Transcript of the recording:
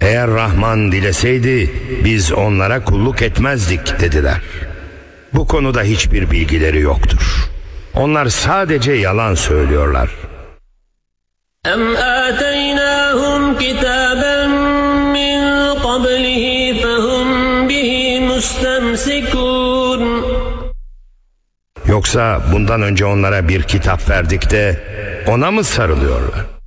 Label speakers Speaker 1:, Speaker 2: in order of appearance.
Speaker 1: Eğer Rahman dileseydi biz onlara kulluk etmezdik dediler. Bu konuda hiçbir bilgileri yoktur. Onlar sadece yalan söylüyorlar.
Speaker 2: أَمْ آتَيْنَاهُمْ كِتَابًا مِّن قَبْلِهِ فَهُمْ بِهِ مُسْتَمْسِكُونَ
Speaker 1: Yoksa bundan önce onlara bir kitap verdik de ona mı sarılıyorlar?